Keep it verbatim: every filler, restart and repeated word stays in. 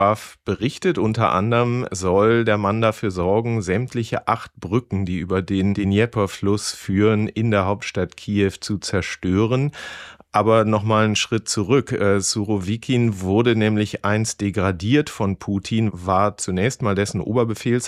berichtet, unter anderem soll der Mann dafür sorgen, sämtliche acht Brücken, die über den Dnjeper-Fluss führen, in der Hauptstadt Kiew zu zerstören. Aber noch mal 'n Schritt zurück. Äh, Surowikin wurde nämlich einst degradiert von Putin, war zunächst mal dessen Oberbefehlshaber